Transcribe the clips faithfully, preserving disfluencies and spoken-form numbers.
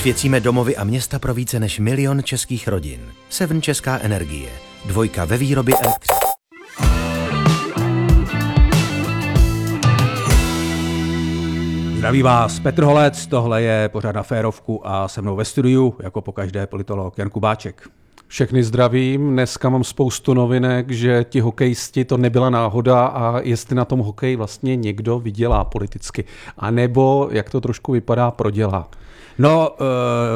Osvěcíme domovy a města pro více než milion českých rodin. Seven Česká energie. Dvojka ve výrobě elektřiny. Zdraví vás Petr Holec, tohle je pořád Na férovku a se mnou ve studiu, jako po každé, politolog Jan Kubáček. Všechny zdravím, dneska mám spoustu novinek, že ti hokejisti to nebyla náhoda a jestli na tom hokej vlastně někdo vydělá politicky, anebo jak to trošku vypadá, prodělá. No, uh,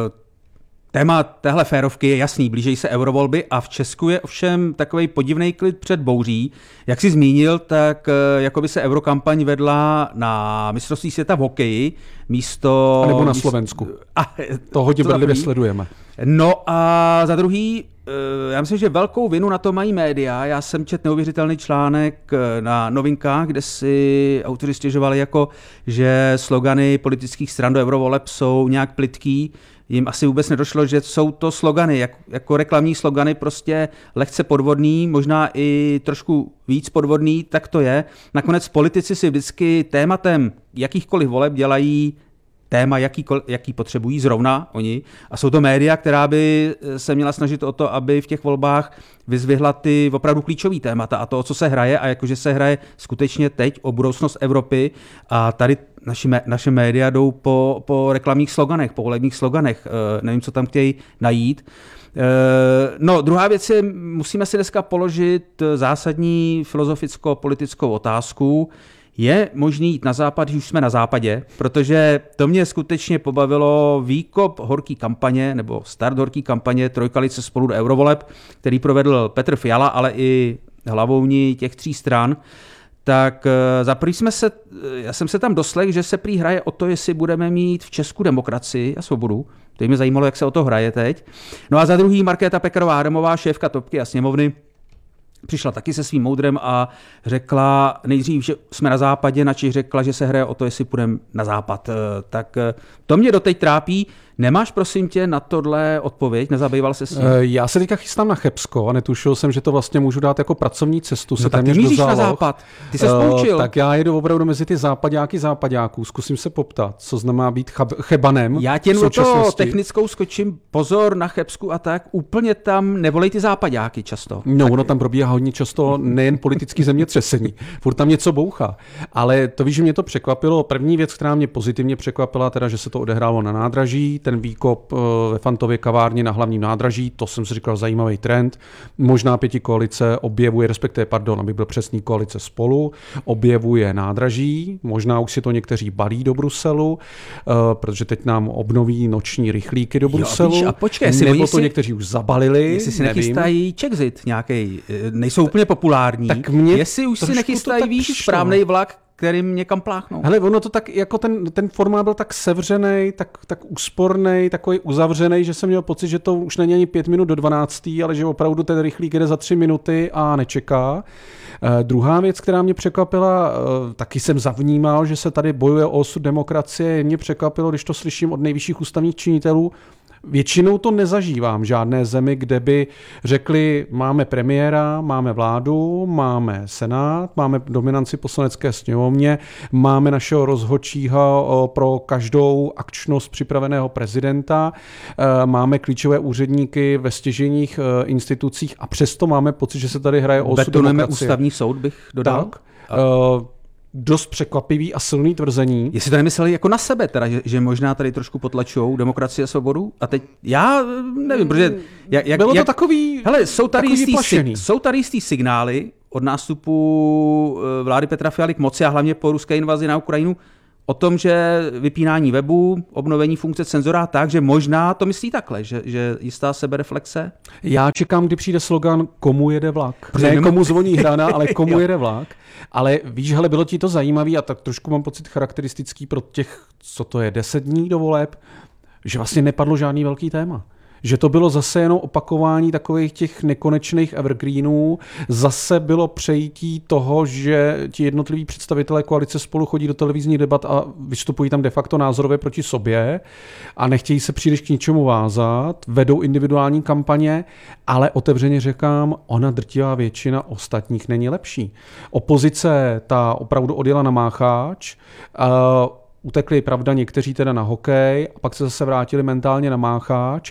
téma téhle férovky je jasný, blíží se eurovolby a v Česku je ovšem takovej podivný klid před bouří. Jak jsi zmínil, tak uh, jako by se eurokampaň vedla na mistrovství světa v hokeji místo... A nebo na místo, Slovensku. A, to hodně bedlivě sledujeme. No a za druhý, já myslím, že velkou vinu na to mají média. Já jsem četl neuvěřitelný článek na Novinkách, kde si autoři stěžovali, jako, že slogany politických stran do eurovoleb jsou nějak plytký. Jim asi vůbec nedošlo, že jsou to slogany, jak, jako reklamní slogany, prostě lehce podvodný, možná i trošku víc podvodný, tak to je. Nakonec politici si vždycky tématem jakýchkoliv voleb dělají téma, jaký, jaký potřebují zrovna oni. A jsou to média, která by se měla snažit o to, aby v těch volbách vyzvihla ty opravdu klíčový témata a to, o co se hraje, a jakože se hraje skutečně teď o budoucnost Evropy. A tady naši, naše média jdou po, po reklamních sloganech, po volebních sloganech. E, nevím, co tam chtějí najít. E, no, druhá věc je, musíme si dneska položit zásadní filozoficko-politickou otázku. Je možný jít na západ, když už jsme na západě, protože to mě skutečně pobavilo výkop horký kampaně, nebo start horký kampaně Trojkoalice Spolu do eurovoleb, který provedl Petr Fiala, ale i hlavovní těch tří stran. Tak za prvý jsme se, já jsem se tam doslech, že se prý hraje o to, jestli budeme mít v Česku demokracii a svobodu. To mě zajímalo, jak se o to hraje teď. No a za druhý Markéta Pekarová Adamová, šéfka Topky a sněmovny, přišla taky se svým moudrem a řekla nejdřív, že jsme na západě, načež řekla, že se hraje o to, jestli půjdeme na západ. Tak to mě doteď trápí. Nemáš, prosím tě, na tohle odpověď? Nezabýval se s tím? Já se teďka chystám na Chebsko a netušil jsem, že to vlastně můžu dát jako pracovní cestu. No tak ty míříš na západ. Ty se spoučil. Uh, tak já jedu opravdu mezi ty západáky západáků. Zkusím se poptat, co znamená být chab- chebanem. Já tě na to technickou skočím. Pozor na Chebsku a tak. Úplně tam nevolej ty západáky často. No, tak... ono tam probíhá hodně často nejen politický zemětřesení. Furt tam něco bouchá. Ale to víš, že mě to překvapilo. První věc, která mě pozitivně překvapila, teda, že se to odehrálo na nádraží. Ten výkop ve Fantově kavárně na hlavním nádraží, to jsem si říkal zajímavý trend. Možná pěti koalice objevuje, respektive, pardon, aby byl přesný, koalice Spolu, objevuje nádraží, možná už si to někteří balí do Bruselu, protože teď nám obnoví noční rychlíky do Bruselu. Jo, a, víš, a počkej, nebo to si, někteří už zabalili. Jestli si nevím. Nechystají Czexit nějaký, nejsou úplně populární. Tak mě jestli už si nechystají, víš, správnej vlak, kterým někam pláchnou. Hele, ono to tak, jako ten, ten formát byl tak sevřenej, tak, tak úspornej, takový uzavřenej, že jsem měl pocit, že to už není ani pět minut do dvanáctý, ale že opravdu ten rychlík jde za tři minuty a nečeká. Eh, druhá věc, která mě překvapila, eh, taky jsem zavnímal, že se tady bojuje o osud demokracie, mě překvapilo, když to slyším od nejvyšších ústavních činitelů. Většinou to nezažívám v žádné zemi, kde by řekli, máme premiéra, máme vládu, máme senát, máme dominanci poslanecké sněmovně, máme našeho rozhodčího pro každou akčnost připraveného prezidenta, máme klíčové úředníky ve stěžejních institucích a přesto máme pocit, že se tady hraje o osud demokracie. Ústavní soud, bych dodal. Tak. A... dost překvapivý a silný tvrzení. Jestli to nemysleli jako na sebe, teda, že, že možná tady trošku potlačují demokracii a svobodu? A teď já nevím, protože... Jak, jak, Bylo to jak, takový hele, jsou tady, takový jistý, jsou tady jistý signály od nástupu vlády Petra Fialy k moci a hlavně po ruské invazi na Ukrajinu o tom, že vypínání webu, obnovení funkce cenzora tak, že možná to myslí takhle, že, že jistá sebereflexe. Já čekám, kdy přijde slogan komu jede vlak. Ne komu zvoní hrana, ale komu jede vlak. Ale víš, hele, bylo ti to zajímavý a tak trošku mám pocit charakteristický pro těch, co to je, deset dní do voleb, že vlastně nepadlo žádný velký téma. Že to bylo zase jenom opakování takových těch nekonečných evergreenů. Zase bylo přejítí toho, že ti jednotliví představitelé koalice Spolu chodí do televizních debat a vystupují tam de facto názorově proti sobě a nechtějí se příliš k ničemu vázat, vedou individuální kampaně, ale otevřeně říkám, ona drtivá většina ostatních není lepší. Opozice ta opravdu odjela na mácháč. utekli, pravda, někteří teda na hokej a pak se zase vrátili mentálně na mácháč.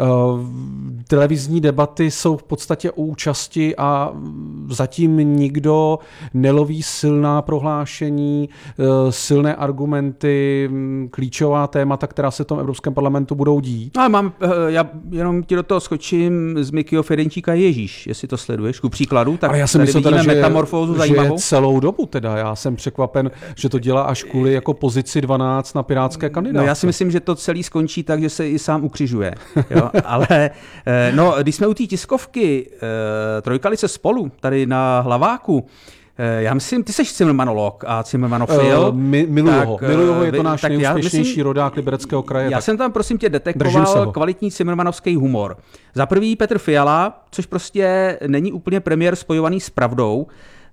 Televizní debaty jsou v podstatě o účasti a zatím nikdo neloví silná prohlášení, silné argumenty, klíčová témata, která se v tom Evropském parlamentu budou dít. Ale mám, já jenom ti do toho skočím z Mikyho Ferjenčíka Ježíš, jestli to sleduješ, ku příkladu, tak ale já jsem tady myslel vidíme teda, že, metamorfózu že zajímavou. celou dobu teda, já jsem překvapen, že to dělá až kvůli jako pozici dvanáct na pirátské kandidátce. No já si myslím, že to celý skončí tak, že se i sám ukřižuje. Jo? Ale no, když jsme u té tiskovky Trojkalice spolu, tady na Hlaváku, já myslím, ty jsi Cimrmanolog a Cimrmanofil. Uh, mi, miluju ho, miluju ho, je to náš nejúspěšnější myslím, rodák Libereckého kraje. Já tak jsem tam, prosím tě, detekoval kvalitní cimrmanovský humor. Za prvý Petr Fiala, což prostě není úplně premiér spojovaný s pravdou,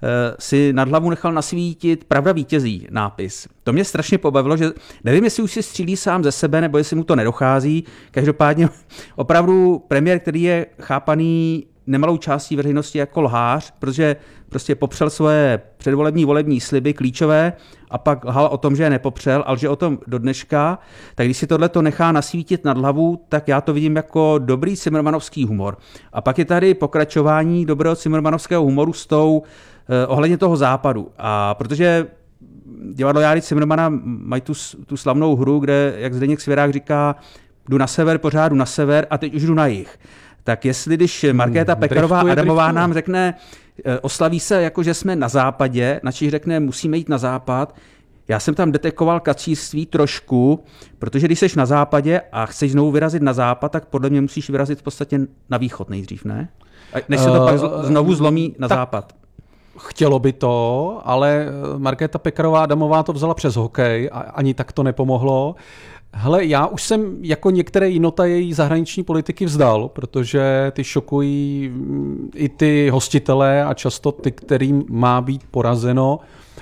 si nad hlavu nechal nasvítit Pravda vítězí nápis. To mě strašně pobavilo, že nevím, jestli už si střílí sám ze sebe, nebo jestli mu to nedochází. Každopádně opravdu premiér, který je chápaný nemalou částí veřejnosti jako lhář, protože prostě popřel svoje předvolební volební sliby klíčové a pak lhal o tom, že je nepopřel, ale že o tom do dneška, tak když si tohle to nechá nasvítit nad hlavu, tak já to vidím jako dobrý cimrmanovský humor. A pak je tady pokračování dobrého cimrmanovského humoru s tou eh, ohledně toho západu. A protože divadlo Járy Cimrmana mají tu, tu slavnou hru, kde, jak Zdeněk Svěrák říká, jdu na sever, pořád jdu na sever a teď už jdu na jih. Tak jestli když Markéta Pekarová driftuje, Adamová driftuje. nám řekne, oslaví se jako, že jsme na západě, načež řekne, musíme jít na západ, já jsem tam detekoval kacířství trošku, protože když jsi na západě a chceš znovu vyrazit na západ, tak podle mě musíš vyrazit v podstatě na východ nejdřív, ne? Než se to uh, pak znovu zlomí na tak západ. Chtělo by to, ale Markéta Pekarová Adamová to vzala přes hokej a ani tak to nepomohlo. Hele, já už jsem jako některé jinota její zahraniční politiky vzdal, protože ty šokují i ty hostitelé a často ty, kterým má být porazeno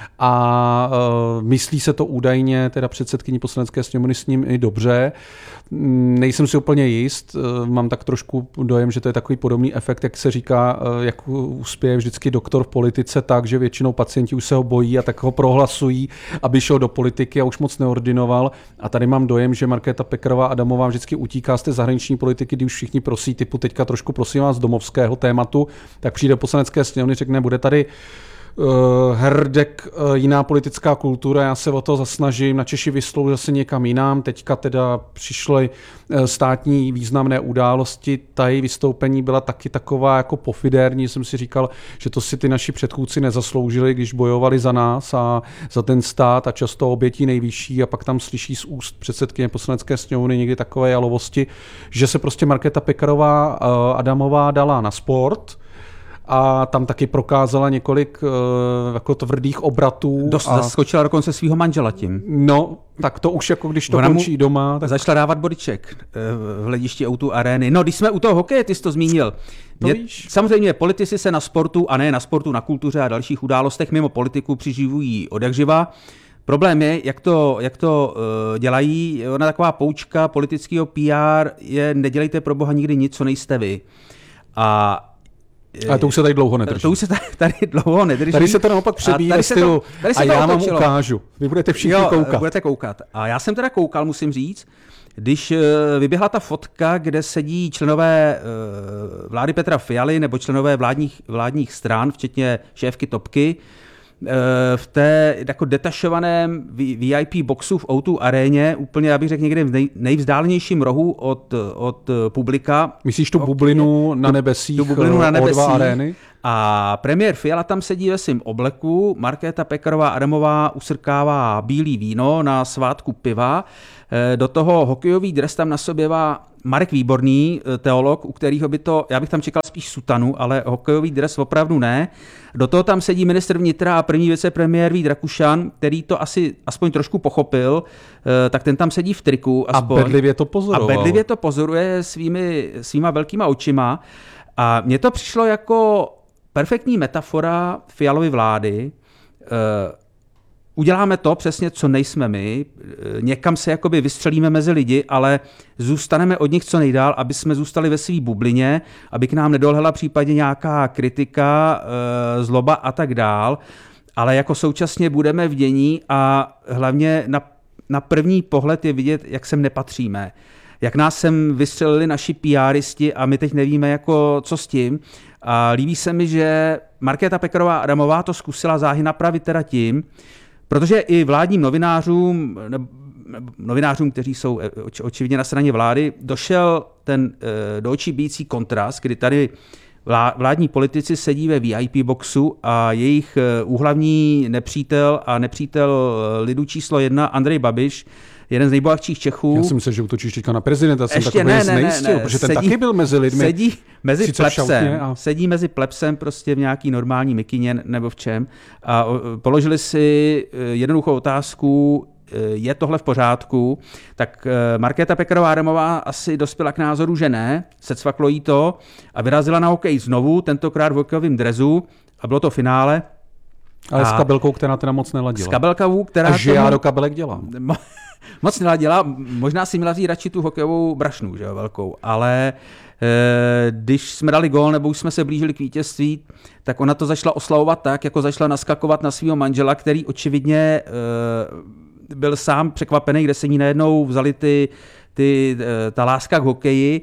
a uh, myslí se to údajně teda předsedkyní Poslanecké sněmovny s ním i dobře. Nejsem si úplně jist, uh, mám tak trošku dojem, že to je takový podobný efekt, jak se říká, uh, jak uspěje vždycky doktor v politice tak, že většinou pacienti už se ho bojí a tak ho prohlasují, aby šel do politiky a už moc neordinoval. A tady mám dojem, že Markéta Pekarová Adamová vždycky utíká z té zahraniční politiky, kdy už všichni prosí, typu teďka trošku prosím vás z domovského tématu, tak přijde do Poslanecké sněmovny, řekne, bude tady Uh, herdek, uh, jiná politická kultura, já se o to zasnažím, na Češi vyslou zase někam jinam, teďka teda přišly uh, státní významné události, ta její vystoupení byla taky taková jako pofidérní, jsem si říkal, že to si ty naši předchůdci nezasloužili, když bojovali za nás a za ten stát a často obětí nejvyšší a pak tam slyší z úst předsedkyně Poslanecké sněmovny někdy takové jalovosti, že se prostě Markéta Pekarová uh, Adamová dala na sport, a tam taky prokázala několik uh, jako tvrdých obratů. Dost a zaskočila dokonce svého manžela tím. No, tak to už jako když to Ona končí doma. Tak začala dávat bodyček v hledišti O dva Arény. No, když jsme u toho hokeje, ty jsi to zmínil. To Mě, víš. samozřejmě politici se na sportu, a ne na sportu, na kultuře a dalších událostech mimo politiku přiživují odjakživa. Problém je, jak to, jak to uh, dělají. Ona taková poučka politického P R je nedělejte pro boha nikdy nic, co nejste vy. A ale to už se tady dlouho nedrží. To už se tady, tady dlouho nedrží. Tady se to naopak přebíjí ve stylu a já vám ukážu. Vy budete všichni jo, koukat. budete koukat. A já jsem teda koukal, musím říct, když vyběhla ta fotka, kde sedí členové vlády Petra Fialy nebo členové vládních, vládních stran, včetně šéfky Topky, v té jako detašovaném V I P boxu v O dva aréně, úplně, já bych řekl, někde v nej, nejvzdálenějším rohu od, od publika. Myslíš tu bublinu na nebesích, tu bublinu na nebesích. O dva arény? A premiér Fiala tam sedí ve svém obleku, Markéta Pekarová Adamová usrkává bílý víno na svátku piva, do toho hokejový dres tam na sobě má Marek Výborný, teolog, u kterého by to, já bych tam čekal spíš sutanu, ale hokejový dres opravdu ne. Do toho tam sedí ministr vnitra a první vicepremiér Vít Rakušan, který to asi aspoň trošku pochopil, tak ten tam sedí v triku. Aspoň. A bedlivě to pozoroval. A bedlivě to pozoruje svými, svýma velkýma očima. A mně to přišlo jako perfektní metafora Fialovy vlády. Uděláme to přesně, co nejsme my, někam se jakoby vystřelíme mezi lidi, ale zůstaneme od nich co nejdál, aby jsme zůstali ve své bublině, aby k nám nedolehla případně nějaká kritika, zloba a tak dál, ale jako současně budeme v dění a hlavně na na první pohled je vidět, jak sem nepatříme. Jak nás sem vystřelili naši PRisti a my teď nevíme, jako, co s tím. A líbí se mi, že Markéta Pekarová Adamová to zkusila záhy napravit teda tím, protože i vládním novinářům, novinářům, kteří jsou očividně na straně vlády, došel ten do očí bijící kontrast, kdy tady vládní politici sedí ve V I P boxu a jejich úhlavní nepřítel a nepřítel lidu číslo jedna Andrej Babiš, jeden z nejbohatších Čechů. Já jsem myslel, že útočíš teďka na prezidenta, jsem Ještě takový ne, ne, znejistil, ne, protože sedí, ten taky byl mezi lidmi. Sedí mezi plebsem, a... sedí mezi plebsem prostě v nějaký normální mikině nebo v čem a položili si jednoduchou otázku, je tohle v pořádku, tak Markéta Pekarová Adamová asi dospěla k názoru, že ne, secvaklo jí to a vyrazila na hokej znovu, tentokrát v hokejovém drezu a bylo to finále. Ale a s kabelkou, která teda moc neladila. S kabelkou, která... A že tomu... já do kabelek dělám. Moc neladila, možná si měla vzít radši tu hokejovou brašnu, že jo, velkou, ale e, když jsme dali gól nebo už jsme se blížili k vítězství, tak ona to začala oslavovat tak, jako začala naskakovat na svého manžela, který očividně e, byl sám překvapený, kde se jí najednou vzali ty, ty, ta láska k hokeji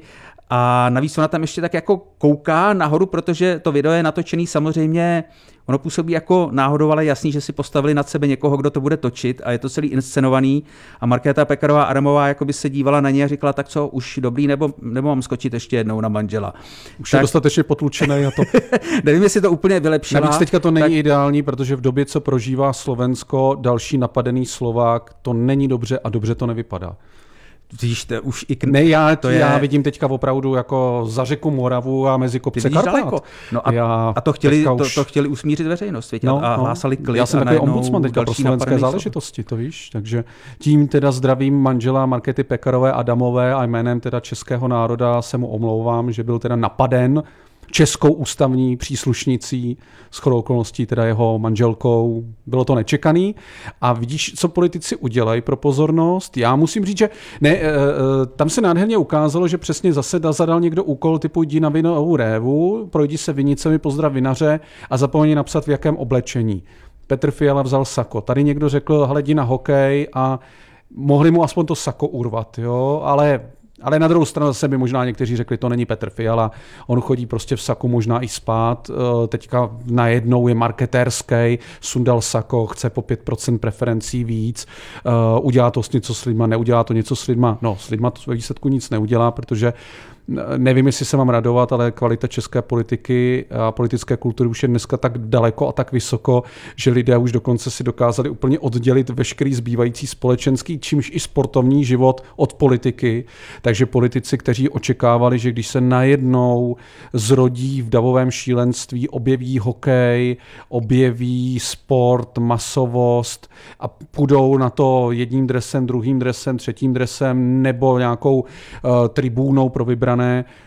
a navíc ona tam ještě tak jako kouká nahoru, protože to video je natočený samozřejmě, ono působí jako náhodou, ale jasný, že si postavili nad sebe někoho, kdo to bude točit a je to celý inscenovaný a Markéta Pekarová Adamová jakoby se dívala na ně a říkala, tak co, už dobrý, nebo, nebo mám skočit ještě jednou na manžela. Už tak... je dostatečně potlučený a to... Nevím, jestli to úplně vylepšila. Navíc teďka to není tak... ideální, protože v době, co prožívá Slovensko, další napadený Slovák, to není dobře a dobře to nevypadá. Víš, to už i k... Ne, já, to já je... vidím teďka opravdu jako za řeku Moravu a mezi kopce Karpát. No a, já a to, chtěli, už... to, to chtěli usmířit veřejnost, víte? No, a hlásali klid. Já jsem takový ombudsman teďka pro slovenské záležitosti, to víš. Takže tím teda zdravím manžela Markéty Pekarové Adamové a jménem teda českého národa se mu omlouvám, že byl teda napaden českou ústavní příslušnicí, shodou okolností teda jeho manželkou. Bylo to nečekaný. A vidíš, co politici udělají pro pozornost? Já musím říct, že ne, tam se nádherně ukázalo, že přesně zase zadal někdo úkol typu jdi na vinovou révu, projdi se vinicemi, pozdrav vinaře a zapomeni napsat v jakém oblečení. Petr Fiala vzal sako. Tady někdo řekl, hele, jdi na hokej a mohli mu aspoň to sako urvat, jo, ale Ale na druhou stranu zase by možná někteří řekli, to není Petr Fiala, on chodí prostě v saku možná i spát, teďka najednou je marketérský, sundal sako, chce po pět procent preferencí víc, udělá to s něco s lidma, neudělá to něco s lidma, no s lidma to ve výsledku nic neudělá, protože nevím, jestli se mám radovat, ale kvalita české politiky a politické kultury už je dneska tak daleko a tak vysoko, že lidé už dokonce si dokázali úplně oddělit veškerý zbývající společenský, čímž i sportovní život od politiky. Takže politici, kteří očekávali, že když se najednou zrodí v davovém šílenství, objeví hokej, objeví sport, masovost a půjdou na to jedním dresem, druhým dresem, třetím dresem nebo nějakou uh, tribúnou pro vybrané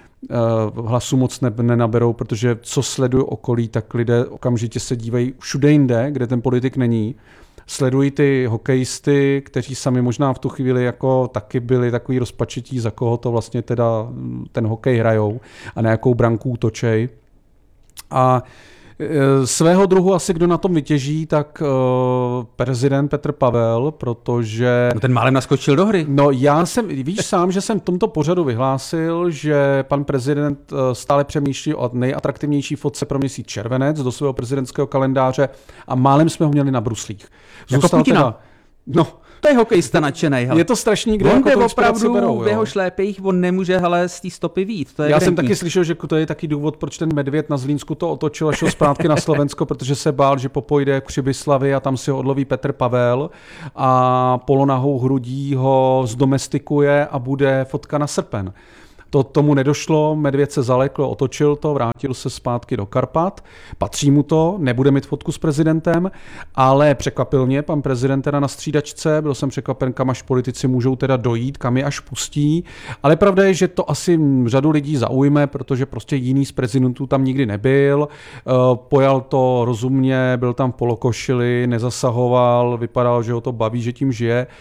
hlasu moc ne, nenaberou, protože co sledují okolí, tak lidé okamžitě se dívají všude jinde, kde ten politik není. Sledují ty hokejisty, kteří sami možná v tu chvíli jako taky byli takový rozpačití, za koho to vlastně teda ten hokej hrajou a na jakou branku útočej. A svého druhu asi kdo na tom vytěží, tak uh, prezident Petr Pavel, protože... No ten málem naskočil do hry. No já jsem, víš sám, že jsem v tomto pořadu vyhlásil, že pan prezident uh, stále přemýšlí o nejatraktivnější fotce pro měsíc červenec do svého prezidentského kalendáře a málem jsme ho měli na bruslích. Zůstal jako Putina. Teda, no, to je hokejista nadšenej. Je to strašný, kde on jako jde to inspiraci berou. V jeho šlépejích on nemůže hele, z té stopy vít. To je Já evidentní. jsem taky slyšel, že to je taky důvod, proč ten medvěd na Zlínsku to otočil a šel zpátky na Slovensko, protože se bál, že popojde k Přibyslavy a tam si ho odloví Petr Pavel a polonahou hrudí ho zdomestikuje a bude fotka na srpen. To tomu nedošlo, medvěd se zalekl, otočil to, vrátil se zpátky do Karpat, patří mu to, nebude mít fotku s prezidentem, ale překvapil mě pan prezident teda na střídačce, byl jsem překvapen, kam až politici můžou teda dojít, kam je až pustí, ale pravda je, že to asi řadu lidí zaujme, protože prostě jiný z prezidentů tam nikdy nebyl, pojal to rozumně, byl tam v polokošili, nezasahoval, vypadal, že ho to baví, že tím žije.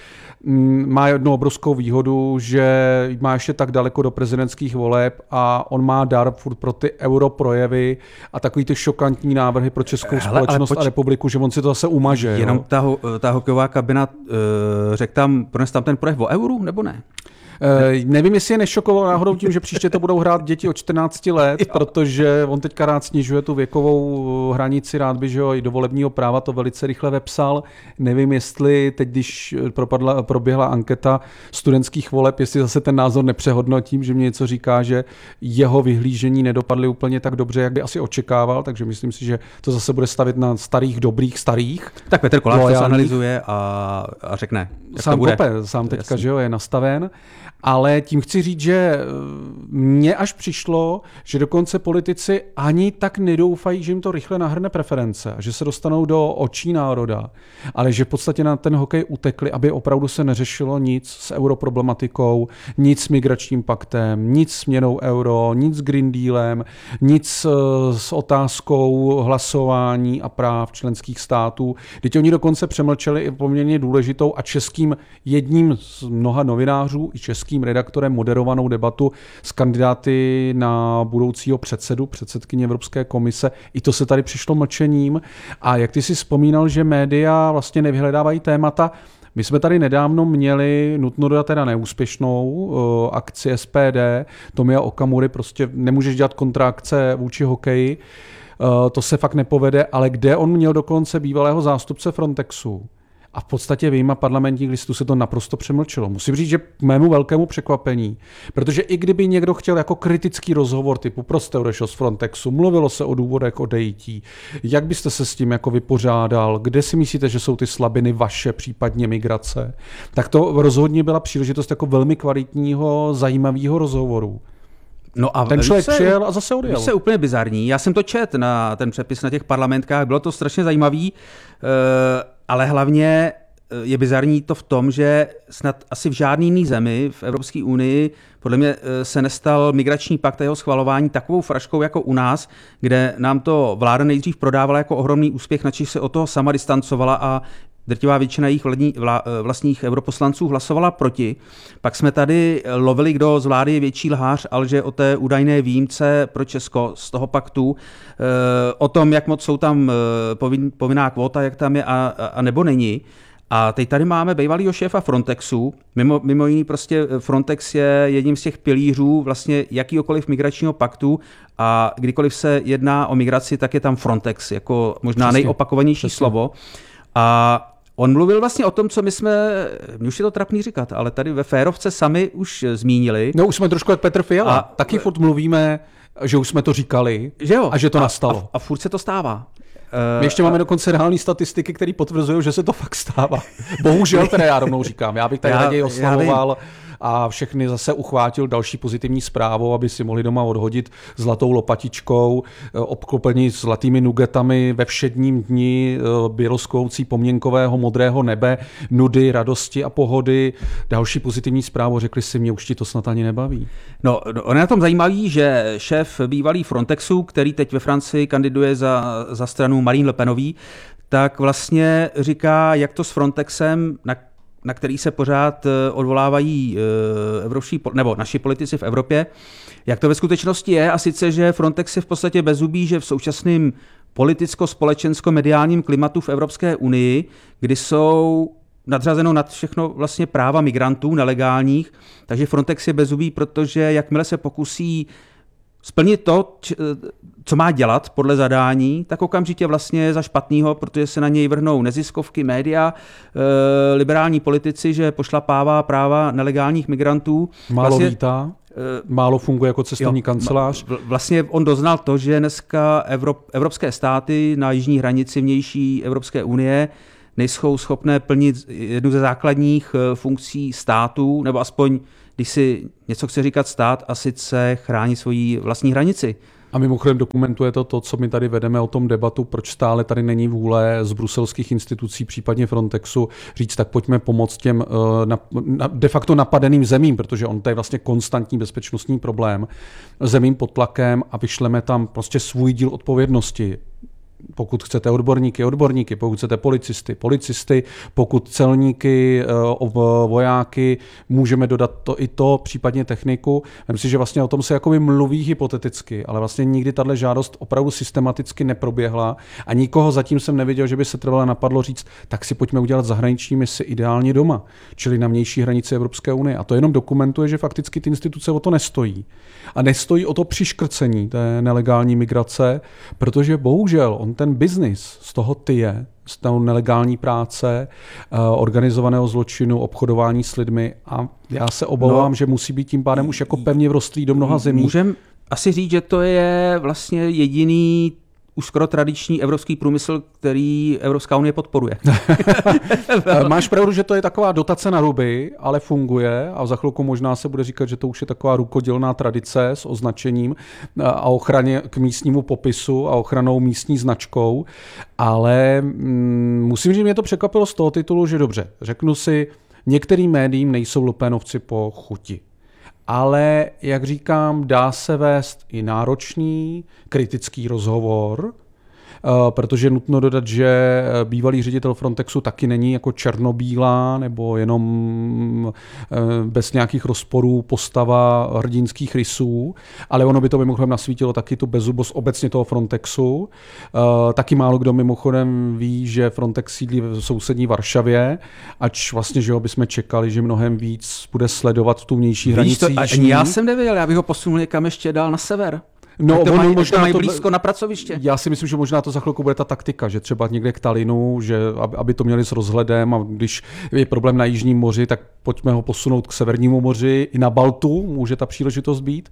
má jednu obrovskou výhodu, že má ještě tak daleko do prezidentských voleb a on má dar furt pro ty europrojevy a takový ty šokantní návrhy pro českou Hele, společnost poč- a republiku, že on si to zase umaže. Jenom jo? ta, ho- ta hokejová kabina, uh, řekl tam, prones tam ten projev o euru, nebo ne? Uh, nevím, jestli je nešokoval náhodou tím, že příště to budou hrát děti od čtrnácti let, protože on teďka rád snižuje tu věkovou hranici, rád by, že jo, i do volebního práva to velice rychle vepsal. Nevím, jestli teď, když propadla, proběhla anketa studentských voleb, jestli zase ten názor nepřehodnotím, že mě něco říká, že jeho vyhlížení nedopadly úplně tak dobře, jak by asi očekával, takže myslím si, že to zase bude stavit na starých, dobrých, starých. Tak Petr Kolář to Loajálních. analyzuje a, a řekne, jak Sám to bude. kope, sám To je teďka, jasný. že jo, je nastaven. Ale tím chci říct, že mně až přišlo, že dokonce politici ani tak nedoufají, že jim to rychle nahrne preference a že se dostanou do očí národa, ale že v podstatě na ten hokej utekli, aby opravdu se neřešilo nic s europroblematikou, nic s migračním paktem, nic s měnou euro, nic s Green Dealem, nic s otázkou hlasování a práv členských států. Teď oni dokonce přemlčeli i poměrně důležitou a českým jedním z mnoha novinářů i českým redaktorem moderovanou debatu s kandidáty na budoucího předsedu, předsedkyně Evropské komise. I to se tady přišlo mlčením. A jak ty si vzpomínal, že média vlastně nevyhledávají témata, my jsme tady nedávno měli, nutno dodat teda neúspěšnou uh, akci S P D, Tomia Okamury, prostě nemůžeš dělat kontraakce vůči hokeji, uh, to se fakt nepovede, ale kde on měl dokonce bývalého zástupce Frontexu. A v podstatě vyjma parlamentních listů se to naprosto přemlčilo. Musím říct, že k mému velkému překvapení, protože i kdyby někdo chtěl jako kritický rozhovor typu prostě odešel z Frontexu, mluvilo se o důvodech odejítí, jak byste se s tím jako vypořádal, kde si myslíte, že jsou ty slabiny vaše, případně migrace, tak to rozhodně byla příležitost jako velmi kvalitního, zajímavého rozhovoru. No a Ten člověk se, přijel a zase odjel. Víš, se úplně bizarní. Já jsem to čet na ten přepis na těch parlamentkách, bylo to strašně zajímavý, ale hlavně je bizarní to v tom, že snad asi v žádný jiný zemi v Evropské unii podle mě se nestal migrační pakt a jeho schvalování takovou fraškou jako u nás, kde nám to vláda nejdřív prodávala jako ohromný úspěch, načež se od toho sama distancovala a drtivá většina jejich vladní, vla, vlastních europoslanců hlasovala proti. Pak jsme tady lovili, kdo z vlády je větší lhář, ale že o té údajné výjimce pro Česko z toho paktu, o tom, jak moc jsou tam povin, povinná kvóta, jak tam je a, a nebo není. A teď tady máme bývalýho šéfa Frontexu. Mimo, mimo jiný prostě Frontex je jedním z těch pilířů vlastně jakýkoliv migračního paktu a kdykoliv se jedná o migraci, tak je tam Frontex jako možná Přesně. nejopakovanější Přesně. slovo. A on mluvil vlastně o tom, co my jsme, mě už je to trapný říkat, ale tady ve Férovce sami už zmínili. No už jsme trošku jak Petr Fiala. A- Taky furt mluvíme, že už jsme to říkali Že jo? a že to a, nastalo. A, a furt se to stává. My ještě máme dokonce reální statistiky, které potvrzují, že se to fakt stává. Bohužel, teda já rovnou říkám. Já bych tady Já- raději já oslavoval a všechny zase uchvátil další pozitivní zprávou, aby si mohli doma odhodit zlatou lopatičkou, obklopení zlatými nugetami ve všedním dni běloskoucí poměnkového modrého nebe, nudy, radosti a pohody. Další pozitivní zprávu, řekli si, mě už ti to snad ani nebaví. No, on je na tom zajímavý, že šéf bývalý Frontexu, který teď ve Francii kandiduje za, za stranu Marine Le Penový, tak vlastně říká, jak to s Frontexem, na, na který se pořád odvolávají evropští, nebo naši politici v Evropě, jak to ve skutečnosti je, a sice, že Frontex je v podstatě bezzubý, že v současném politicko-společensko-mediálním klimatu v Evropské unii, kdy jsou nadřazeno nad všechno vlastně práva migrantů nelegálních, takže Frontex je bezzubý, protože jakmile se pokusí splnit to, co má dělat podle zadání, tak okamžitě vlastně je za špatnýho, protože se na něj vrhnou neziskovky, média, liberální politici, že pošlapává práva nelegálních migrantů. Málo vlastně, vítá, málo funguje jako cestovní jo, kancelář. Vlastně on doznal to, že dneska Evrop, evropské státy na jižní hranici vnější Evropské unie nejsou schopné plnit jednu ze základních funkcí států, nebo aspoň, když si něco chce říkat stát, a sice chránit svoji vlastní hranici. A mimochodem dokumentuje to to, co my tady vedeme o tom debatu, proč stále tady není vůle z bruselských institucí, případně Frontexu, říct, tak pojďme pomoct těm na, na, de facto napadeným zemím, protože on to je vlastně konstantní bezpečnostní problém, zemím pod tlakem a vyšleme tam prostě svůj díl odpovědnosti. Pokud chcete odborníky, odborníky, pokud chcete policisty, policisty, pokud celníky, vojáky, můžeme dodat to i to, případně techniku. Myslím si, že vlastně o tom se jakoby mluví hypoteticky, ale vlastně nikdy tahle žádost opravdu systematicky neproběhla a nikoho zatím jsem neviděl, že by se trvale napadlo říct, tak si pojďme udělat zahraniční misi ideálně doma, čili na vnější hranici Evropské unie. A to jenom dokumentuje, že fakticky ty instituce o to nestojí. A nestojí o to přiškrcení té nelegální migrace, protože bohužel on ten biznis z toho tyje, z toho nelegální práce, organizovaného zločinu, obchodování s lidmi a já se obávám, no, že musí být tím pádem už jako pevně vrostlý do mnoha zemí. Můžeme asi říct, že to je vlastně jediný už skoro tradiční evropský průmysl, který Evropská unie podporuje. Máš pravdu, že to je taková dotace na ruby, ale funguje a za chvilku možná se bude říkat, že to už je taková rukodělná tradice s označením a ochraně k místnímu popisu a ochranou místní značkou, ale mm, musím říct, že mě to překvapilo z toho titulu, že dobře, řeknu si, některým médiím nejsou lupénovci po chuti. Ale, jak říkám, dá se vést i náročný, kritický rozhovor, protože je nutno dodat, že bývalý ředitel Frontexu taky není jako černobílá nebo jenom bez nějakých rozporů postava hrdinských rysů, ale ono by to mimochodem nasvítilo taky tu bezubost obecně toho Frontexu. Taky málo kdo mimochodem ví, že Frontex sídlí v sousední Varšavě, ač vlastně, že ho bychom čekali, že mnohem víc bude sledovat tu vnější hranici. Já jsem nevěděl, já bych ho posunul někam ještě dál na sever. No, to ono mají, možná to mají to, blízko na pracoviště. Já si myslím, že možná to za chvilku bude ta taktika, že třeba někde k Talinu, že aby to měli s rozhledem a když je problém na Jižním moři, tak pojďme ho posunout k Severnímu moři, i na Baltu může ta příležitost být.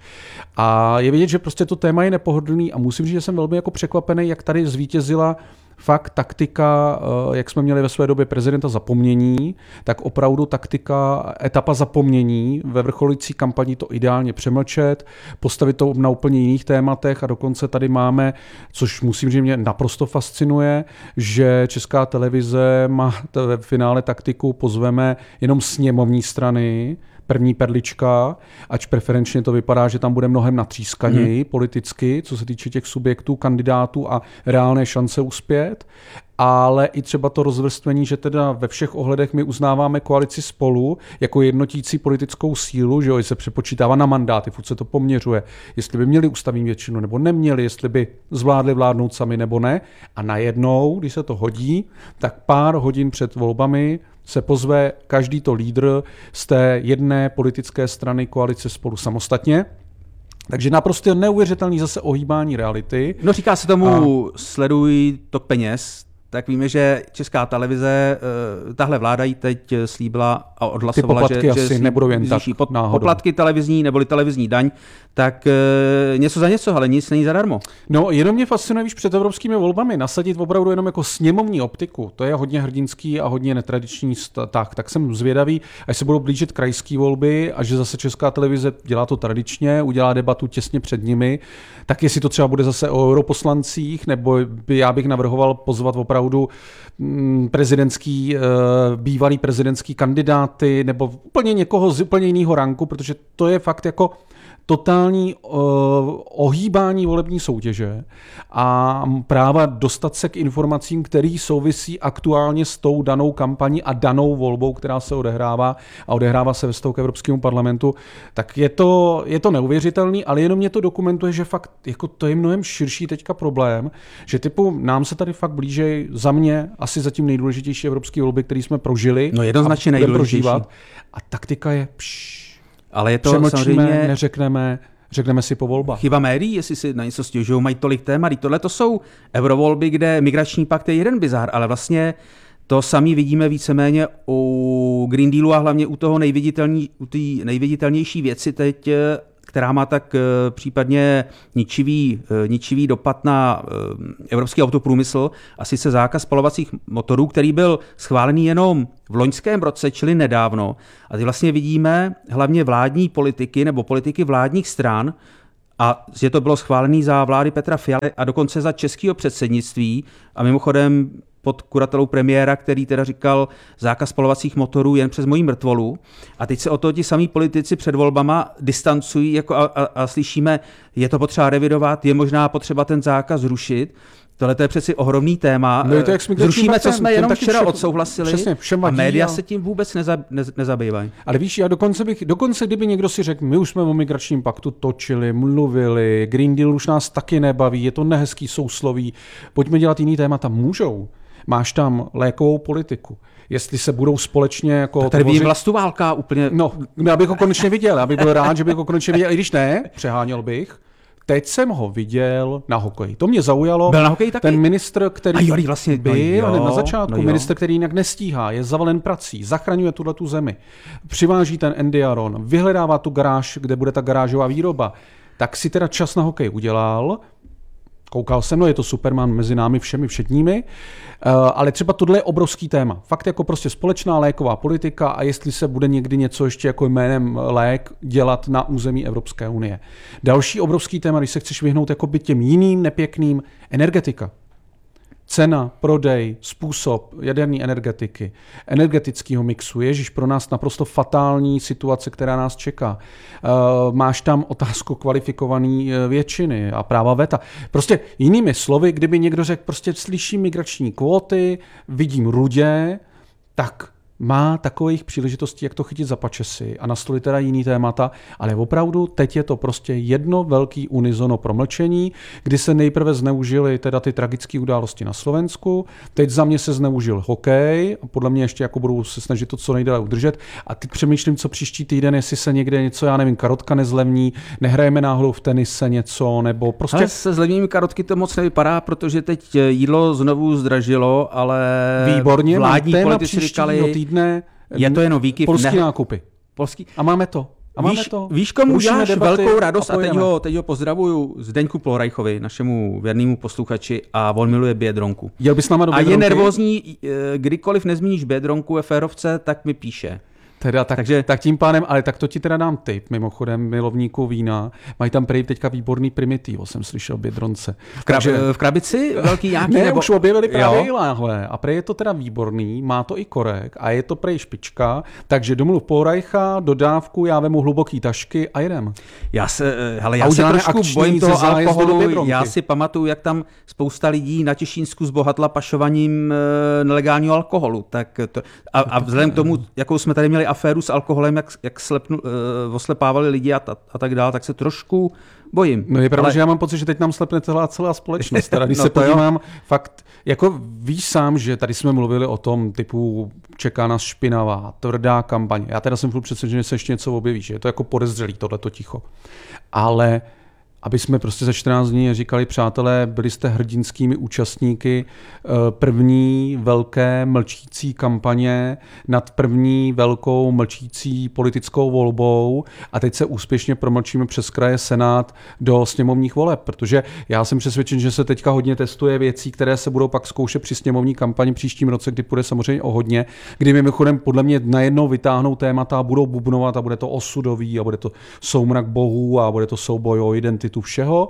A je vidět, že prostě to téma je nepohodlný a musím říct, že jsem velmi jako překvapený, jak tady zvítězila fakt taktika, jak jsme měli ve své době prezidenta zapomnění, tak opravdu taktika etapa zapomnění ve vrcholící kampani to ideálně přemlčet, postavit to na úplně jiných tématech a dokonce tady máme, což musím říct, mě naprosto fascinuje, že Česká televize má ve finále taktiku, pozveme jenom sněmovní strany, první perlička, ač preferenčně to vypadá, že tam bude mnohem natřískaněji hmm. politicky, co se týče těch subjektů, kandidátů a reálné šance uspět, ale i třeba to rozvrstvení, že teda ve všech ohledech my uznáváme koalici Spolu jako jednotící politickou sílu, že jo, se přepočítává na mandáty, furt se to poměřuje, jestli by měli ústavní většinu nebo neměli, jestli by zvládli vládnout sami nebo ne. A najednou, když se to hodí, tak pár hodin před volbami se pozve každý to lídr z té jedné politické strany koalice Spolu samostatně. Takže naprosto neuvěřitelný zase ohýbání reality. No říká se tomu a... sleduj tok peněz, tak víme, že Česká televize, tahle vláda jí teď slíbila a odhlasovala, ty poplatky že, asi že nebudou jen tak pod, náhodou. Poplatky televizní neboli televizní daň, tak e, něco za něco, ale nic není zadarmo. No jenom mě fascinuje, víš, před evropskými volbami nasadit opravdu jenom jako sněmovní optiku, to je hodně hrdinský a hodně netradiční tak, tak jsem zvědavý, až se budou blížit krajské volby a že zase Česká televize dělá to tradičně, udělá debatu těsně před nimi, tak jestli to třeba bude zase o europoslancích, nebo by já bych navrhoval pozvat opravdu prezidentský, bývalý prezidentský kandidáty nebo úplně někoho z úplně jiného ranku, protože to je fakt jako totální uh, ohýbání volební soutěže a práva dostat se k informacím, které souvisí aktuálně s tou danou kampaní a danou volbou, která se odehrává a odehrává se ve vztahu k Evropskému parlamentu, tak je to, je to neuvěřitelný, ale jenom mě to dokumentuje, že fakt jako to je mnohem širší teďka problém, že typu nám se tady fakt blíží za mě asi zatím nejdůležitější evropské volby, které jsme prožili. No jednoznačně nejdůležitější. A taktika je pš, ale je to přemlčíme, samozřejmě... neřekneme, řekneme si po volbách. Chyba médií, jestli si na něco stěžují, mají tolik témat. Tohle to jsou eurovolby, kde migrační pakt je jeden bizár, ale vlastně to sami vidíme víceméně u Green Dealu a hlavně u toho nejviditelní, u té nejviditelnější věci teď, která má tak případně ničivý, ničivý dopad na evropský autoprůmysl, a sice zákaz spalovacích motorů, který byl schválený jenom v loňském roce, čili nedávno. A ty vlastně vidíme hlavně vládní politiky nebo politiky vládních stran, a že to bylo schválené za vlády Petra Fialy a dokonce za českého předsednictví a mimochodem pod kuratelou premiéra, který teda říkal zákaz spalovacích motorů jen přes moji mrtvolu. A teď se o to ti samý politici před volbama distancují jako a, a, a slyšíme, je to potřeba revidovat, je možná potřeba ten zákaz zrušit. Tohle to je přeci ohromný téma. No je to jak s migračním Zrušíme, paktem, co jsme ten jenom taky včera všem- odsouhlasili přesně, všem a vadí média a- se tím vůbec neza, ne, nezabývají. Ale víš, já dokonce bych, dokonce kdyby někdo si řekl, my už jsme o migračním paktu točili, mluvili, Green Deal už nás taky nebaví, je to nehezký sousloví, pojďme dělat jiný témata, můžou. Máš tam lékovou politiku. Jestli se budou společně jako... Tady by jim tvořit- vlastoválka úplně... No, já bych ho konečně viděl, já bych byl rád, že bych ho konečně viděl, i když ne, přeháněl bych. Teď jsem ho viděl na hokeji. To mě zaujalo. Byl na hokeji taky? Ten ministr, který A jo, vlastně, byl no jo, hned na začátku, no jo. ministr, který jinak nestíhá, je zavalen prací, zachraňuje tuhletu zemi, přiváží ten Endiaron, vyhledává tu garáž, kde bude ta garážová výroba, tak si teda čas na hokej udělal. Koukal jsem, no je to Superman mezi námi všemi všetními, uh, ale třeba tohle je obrovský téma. Fakt jako prostě společná léková politika a jestli se bude někdy něco ještě jako jménem lék dělat na území Evropské unie. Další obrovský téma, když se chceš vyhnout jako by těm jiným nepěkným, energetika. Cena, prodej, způsob jaderné energetiky, energetického mixu, ježiš, pro nás naprosto fatální situace, která nás čeká. Uh, máš tam otázku kvalifikované většiny a práva veta. Prostě jinými slovy, kdyby někdo řekl, prostě slyším migrační kvóty, vidím rudě, tak má takových příležitostí, jak to chytit za pačesy a nastolit teda jiný témata, ale opravdu teď je to prostě jedno velký unizono promlčení, kdy se nejprve zneužily teda ty tragické události na Slovensku, teď za mě se zneužil hokej a podle mě ještě jako budou se snažit to co nejdéle udržet a teď přemýšlím, co příští týden, jestli se někde něco, já nevím, karotka nezlevní, nehrajeme náhodou v tenise něco, nebo prostě... Ale se zlevněním karotky to moc nevypadá, protože teď jídlo znovu zdražilo, ale Výborně, vládní téma politici příštího říkali, týdne, je to jenom výkyv. polský ne- nákupy. Polský. A máme to. A máme Víš, to. víš, komu Rušíme uděláš debaty velkou radost a, teď, pojedeme. ho, teď ho pozdravuju Zdeňku Plorajchovi, našemu věrnému posluchači a on miluje Biedronku. Jel bys s náma do A je Biedronky? nervózní, eh, kdykoliv nezmíníš Biedronku ve férovce, tak mi píše. Teda, tak, Takže- tak tím pádem, ale tak to ti teda dám tip, mimochodem milovníků vína. Mají tam prej teďka výborný primitivo, jsem slyšel v Biedronce. V, krab, v krabici velký nějaký? Ne, nebo... už objevili právě Jo. i láhve. A prej je to teda výborný, má to i korek a je to prej špička, takže domluv Polreicha, dodávku, já vemu hluboký tašky a jedem. Já se, eh, hele, A já se uděláme trošku akční bojím toho ze zájezdu do alkoholu. Biedronky. Já si pamatuju, jak tam spousta lidí na Těšínsku zbohatla pašovaním e, nelegálního alkoholu. Tak to, a, a vzhledem k tomu, jakou jsme tady měli aféru s alkoholem, jak, jak slepnu, e, oslepávali lidi a, ta, a tak dále, tak se trošku bojím. No je pravda, Ale- že já mám pocit, že teď nám slepne celá, celá společnost. Teda, když No se to jo. podívám, fakt, jako víš sám, že tady jsme mluvili o tom typu čeká nás špinavá, tvrdá kampaň. Já teda jsem furt přesvědčen, že se ještě něco objeví, že je to jako podezřelý tohleto ticho. Ale aby jsme prostě za čtrnáct dní říkali, přátelé, byli jste hrdinskými účastníky eh, první velké mlčící kampaně nad první velkou mlčící politickou volbou a teď se úspěšně promlčíme přes kraje Senát do sněmovních voleb, protože já jsem přesvědčen, že se teďka hodně testuje věcí, které se budou pak zkoušet při sněmovní kampani příštím roce, kdy půjde samozřejmě o hodně, kdy mimochodem podle mě najednou vytáhnou témata a budou bubnovat a bude to osudový a bude to soumrak bohů a bude to souboj o identitu všeho.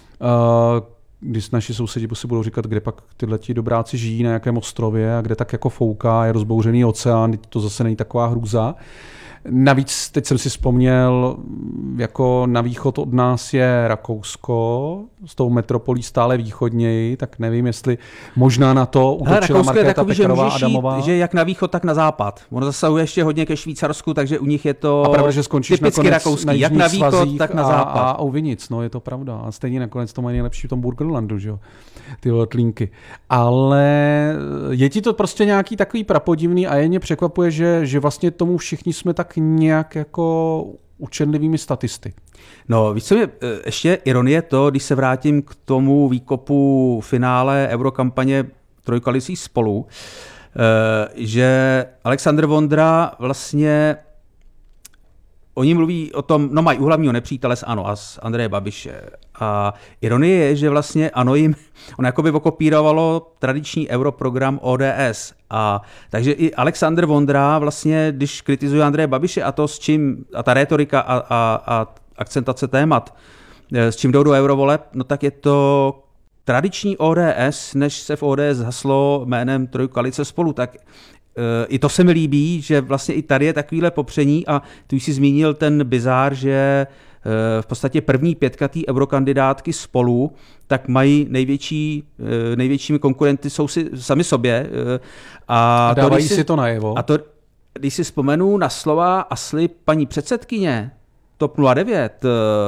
Když naši sousedi si budou říkat, kde pak tyhle ti dobráci žijí, na jakém ostrově a kde tak jako fouká, je rozbouřený oceán, to zase není taková hrůza. Navíc teď jsem si vzpomněl, jako na východ od nás je Rakousko, s tou metropolí stále východněji, tak nevím, jestli možná na to Hele, utočila Rakousko je Markéta takový, že Pekarová můžeš jít, Adamová. že jak na východ, tak na západ. Ono zasahuje ještě hodně ke Švýcarsku, takže u nich je to A pravda, že skončíš typicky nakonec rakouský, na jak jižních na východ, svazích tak na a, západ. A u vinic, no je to pravda. A stejně nakonec to mají nejlepší v tom Burgenlandu, že jo, ty tlínky. Ale je ti to prostě nějaký takový prapodivný a jen mě překvapuje, že, že vlastně tomu všichni jsme tak nějak jako učenlivými statisty. No, víš co mě, ještě ironie to, když se vrátím k tomu výkopu finále eurokampaně Trojkoalicí Spolu, že Alexandr Vondra vlastně, oni mluví o tom, no mají u hlavního nepřítele z ANO a z Andreje Babiše. A ironie je, že vlastně ANO jim, on jakoby okopírovalo tradiční europrogram O D S. A takže i Alexandr Vondra vlastně, když kritizuje Andreje Babiše a to s čím, a ta rétorika a, a, a akcentace témat, s čím jdou do eurovoleb, no tak je to tradiční O D S, než se v O D S haslo jménem Trojkoalice Spolu, tak i to se mi líbí, že vlastně i tady je takovýhle popření a ty už si zmínil ten bizár, že v podstatě první pětka té eurokandidátky Spolu, tak mají největší, největšími konkurenty jsou si sami sobě. A, a dávají to, si, si to najevo. A to, když si vzpomenu na slova a slib paní předsedkyně TOP nula devět,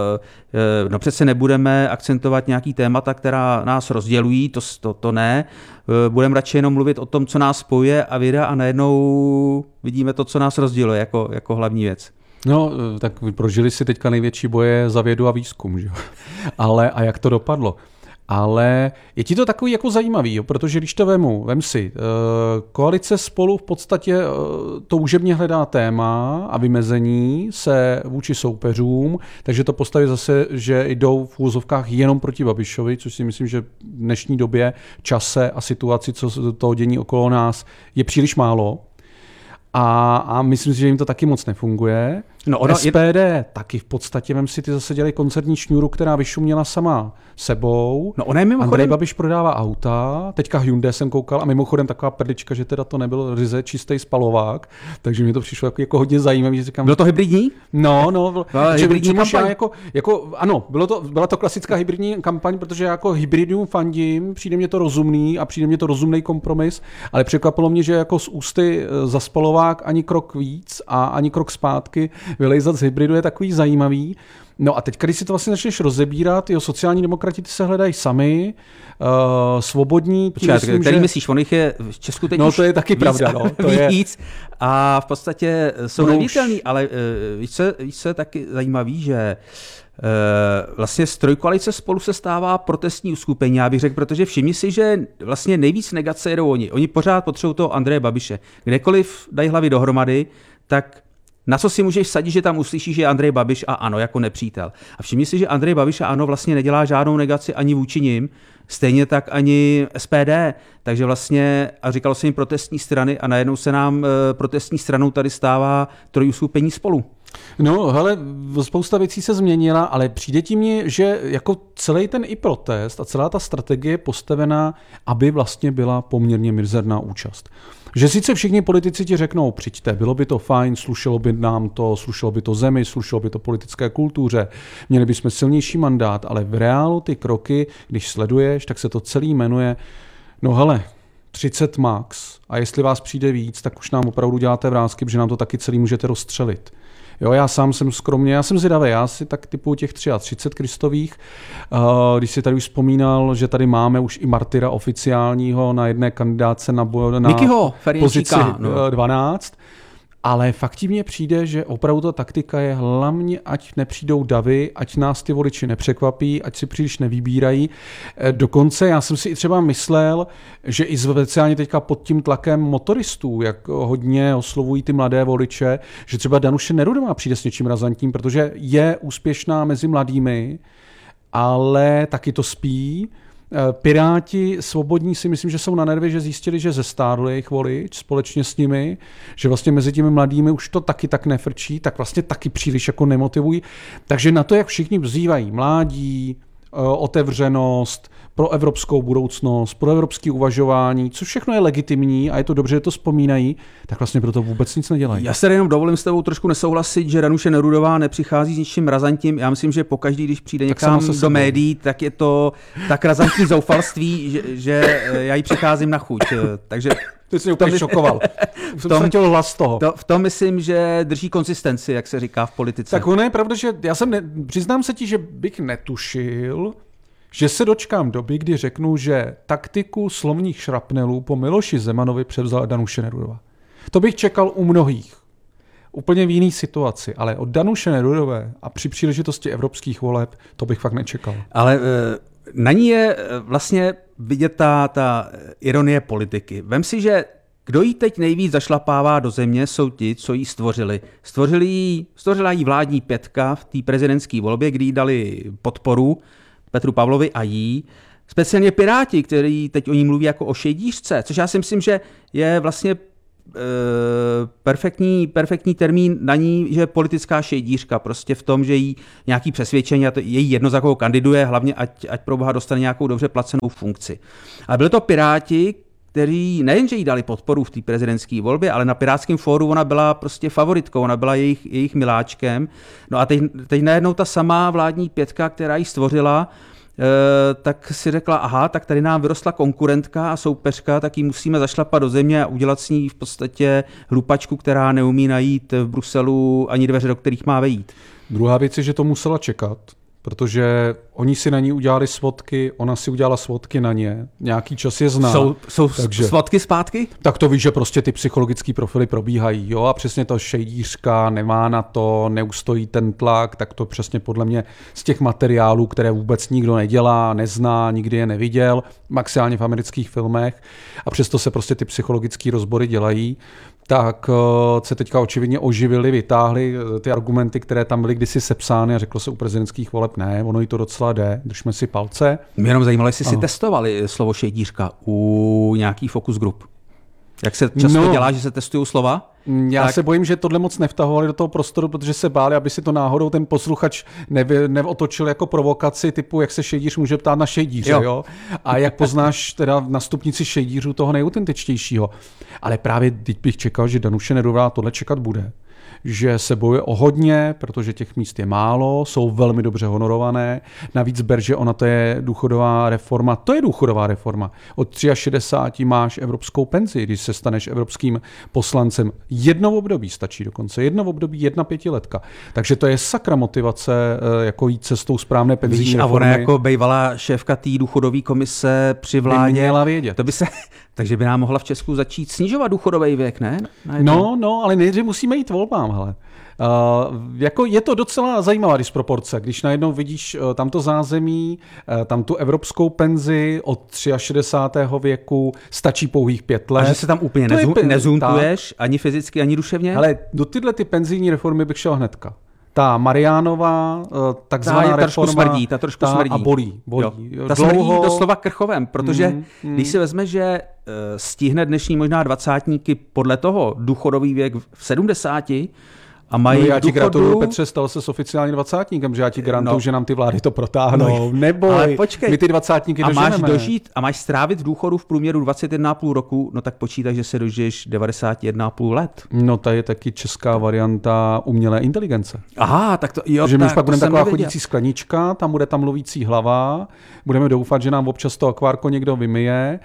no přece nebudeme akcentovat nějaký témata, která nás rozdělují, to, to, to ne. Budeme radši jenom mluvit o tom, co nás spojuje a vyjde a najednou vidíme to, co nás rozděluje jako, jako hlavní věc. No, tak vy prožili si teďka největší boje za vědu a výzkum, že jo? Ale a jak to dopadlo? Ale je ti to takový jako zajímavý, jo? Protože když to vemu, vem si, koalice Spolu v podstatě toužebně hledá téma a vymezení se vůči soupeřům, takže to postaví zase, že jdou v úvozovkách jenom proti Babišovi, což si myslím, že v dnešní době, čase a situaci, co toho dění okolo nás, je příliš málo. A, a myslím si, že jim to taky moc nefunguje. No, ono S P D je... taky v podstatě, vem si, ty zase dělají koncertní šňůru, která vyšuměla sama sebou. No, ona je mimochodem... Andrej Babiš prodává auta, teďka Hyundai jsem koukal a mimochodem taková perlička, že teda to nebyl ryze čistý spalovák, takže mi to přišlo jako, jako hodně zajímavý. Že říkám, bylo to hybridní? No, no, no hybridní kampaň. Jako, jako, ano, bylo to, byla to klasická hybridní kampaň, protože já jako hybridium fandím, přijde mě to rozumný a přijde mě to rozumný kompromis, ale překvapilo mě, že jako z ústy za spalovák ani krok víc a ani krok zpátky vylejzat z hybridu je takový zajímavý. No a teď, když si to vlastně začneš rozebírat, jo, sociální demokrati ty se hledají sami, uh, svobodní. Počkej, myslím, který že... myslíš, on jich je v Česku teď no, už to je taky víc, pravda, no, to víc je... a v podstatě jsou neviditelný, ale uh, víš, co, víš, co je taky zajímavý, že Uh, vlastně z trojkoalice Spolu se stává protestní uskupení, já bych řekl, protože všimni si, že vlastně nejvíc negace jedou oni. Oni pořád potřebují toho Andreje Babiše. Kdekoliv dají hlavy dohromady, tak na co si můžeš vsadit, že tam uslyšíš, že je Andrej Babiš a ANO jako nepřítel. A všimni si, že Andrej Babiš a ANO vlastně nedělá žádnou negaci ani vůči nim, stejně tak ani S P D. Takže vlastně, a říkalo se jim protestní strany a najednou se nám uh, protestní stranou tady stává trojuskupení Spolu. No, hele, spousta věcí se změnila, ale přijde ti mně, že jako celý ten i protest a celá ta strategie je postavená, aby vlastně byla poměrně mizerná účast. Že sice všichni politici ti řeknou, přijďte, bylo by to fajn, slušelo by nám to, slušelo by to zemi, slušelo by to politické kultuře, měli bychom silnější mandát, ale v reálu ty kroky, když sleduješ, tak se to celý jmenuje, no hele, třicet max a jestli vás přijde víc, tak už nám opravdu děláte vrásky, protože nám to taky celý můžete rozstřelit. Jo, já sám jsem skromně, já jsem zvědavý, já si tak typu těch třicet tři Kristových, když si tady už vzpomínal, že tady máme už i martyra oficiálního na jedné kandidáce na, na Mikyho, pozici no. dvanáct, ale fakt mně přijde, že opravdu ta taktika je hlavně, ať nepřijdou davy, ať nás ty voliči nepřekvapí, ať si příliš nevybírají. Dokonce já jsem si i třeba myslel, že i speciálně teďka pod tím tlakem motoristů, jak hodně oslovují ty mladé voliče, že třeba Danuše Nerudová přijde s něčím razantním, protože je úspěšná mezi mladými, ale taky to spí. Piráti svobodní si myslím, že jsou na nervy, že zjistili, že zestárl jejich volič společně s nimi, že vlastně mezi těmi mladými už to taky tak nefrčí, tak vlastně taky příliš jako nemotivují. Takže na to, jak všichni vzývají mládí, otevřenost, pro evropskou budoucnost, pro evropské uvažování, což všechno je legitimní a je to dobře, že to vzpomínají, tak vlastně proto vůbec nic nedělají. Já se jenom dovolím s tebou trošku nesouhlasit, že Danuše Nerudová nepřichází s ničím razantním. Já myslím, že pokaždý, když přijde někam do médií, tak je to tak razantní zoufalství, že, že já jí přicházím na chuť. Takže ty jsi mě úplně šokoval. Jsem ztratil hlas z toho. To, v tom myslím, že drží konzistenci, jak se říká v politice. Tak ono je pravda, že já jsem, ne, přiznám se ti, že bych netušil, že se dočkám doby, kdy řeknu, že taktiku slovních šrapnelů po Miloši Zemanovi převzala Danuše Nerudová. To bych čekal u mnohých. Úplně v jiný situaci, ale od Danuše Nerudové a při příležitosti evropských voleb to bych fakt nečekal. Ale na ní je vlastně vidět ta, ta ironie politiky. Vem si, že kdo jí teď nejvíc zašlapává do země, jsou ti, co jí stvořili. Stvořili jí, stvořila jí vládní pětka v té prezidentské volbě, kdy jí dali podporu Petru Pavlovi a jí. Speciálně Piráti, kteří teď o ní mluví jako o šejdířce, což já si myslím, že je vlastně e, perfektní, perfektní termín na ní, že je politická šejdířka, prostě v tom, že jí nějaký přesvědčení a to její jedno, za koho kandiduje, hlavně ať, ať pro boha dostane nějakou dobře placenou funkci. Ale byly to Piráti, kteří nejenže jí dali podporu v té prezidentské volbě, ale na Pirátském fóru ona byla prostě favoritkou, ona byla jejich, jejich miláčkem. No a teď, teď najednou ta samá vládní pětka, která ji stvořila, e, tak si řekla, aha, tak tady nám vyrostla konkurentka a soupeřka, tak ji musíme zašlapat do země a udělat s ní v podstatě hlupačku, která neumí najít v Bruselu ani dveře, do kterých má vejít. Druhá věc je, že to musela čekat, protože oni si na ní udělali svodky, ona si udělala svodky na ně, nějaký čas je zná. Jsou, jsou takže, svodky zpátky? Tak to víš, že prostě ty psychologické profily probíhají, jo, a přesně to šejdířka nemá na to, neustojí ten tlak, tak to přesně podle mě z těch materiálů, které vůbec nikdo nedělá, nezná, nikdy je neviděl, maximálně v amerických filmech, a přesto se prostě ty psychologické rozbory dělají, tak se teďka očividně oživili, vytáhli ty argumenty, které tam byly kdysi sepsány a řeklo se u prezidentských voleb ne, ono jí to docela jde, držme si palce. Mě jenom zajímalo, jestli si testovali slovo šejdířka u nějaký focus group. Jak se často no, dělá, že se testují slova? Já tak... se bojím, že tohle moc nevtahovali do toho prostoru, protože se báli, aby si to náhodou ten posluchač nevy, neotočil jako provokaci typu, jak se šejdíř může ptát na šejdíře, jo. jo? A jak poznáš teda na stupnici šejdířů toho nejautentičtějšího. Ale právě teď bych čekal, že Danuše Nerudová tohle čekat bude. Že se bojuje o hodně, protože těch míst je málo, jsou velmi dobře honorované. Navíc ber, že ona to je důchodová reforma, to je důchodová reforma. Od šedesáti tři máš evropskou penzi, když se staneš evropským poslancem. Jedno období stačí dokonce, jedno období, jedna pětiletka. Takže to je sakra motivace, jako jít cestou správné penzijní Víš, reformy. A ona jako bývalá šéfka té důchodové komise při vládě, by měla vědět. To by se, takže by nám mohla v Česku začít snižovat důchodový věk, ne? No, no, ale nejdřív musíme jít volbám, hele. Uh, jako je to docela zajímavá disproporce, když najednou vidíš uh, tamto zázemí, uh, tam tu evropskou penzi od šedesátého třetího věku, stačí pouhých pět let. A že se tam úplně to nezu, je, nezuntuješ, tak. ani fyzicky, ani duševně? Ale do tyhle ty penzijní reformy bych šel hnedka. Ta Mariánová, takzvaná ta reforma, trošku smrdí, ta trošku ta smrdí. A bolí, bolí. Jo. Ta Dlouho... smrdí doslova krchovem, protože mm, mm. když si vezme, že uh, stihne dnešní možná dvacátníky podle toho důchodový věk v sedmdesáti, a mají no já ti důchodu... gratuluju, Petře, stal se oficiálně dvacátníkem, že já ti garantuju, no. že nám ty vlády to protáhnou. No, neboj, počkej. My ty dvacátníky a doženeme. Máš dožít, a máš strávit v důchodu v průměru dvacet jedna a půl roku, no tak počítaj, že se dožiješ devadesát jedna a půl let. No to je taky česká varianta umělé inteligence. Aha, tak to jo. Že my tak, už pak budeme taková nevěděl. chodící sklenička, tam bude tam mluvící hlava, budeme doufat, že nám občas to akvárko někdo vymyje,